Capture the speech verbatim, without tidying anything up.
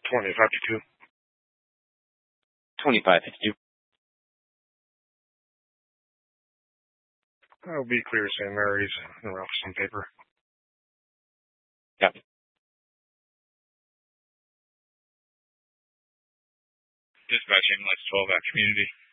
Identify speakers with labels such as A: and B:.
A: twenty fifty-two.
B: twenty-five fifty-two.
A: That'll be clear Saint Mary's and rough some paper.
B: Yep.
C: Dispatch ambulance twelve at community.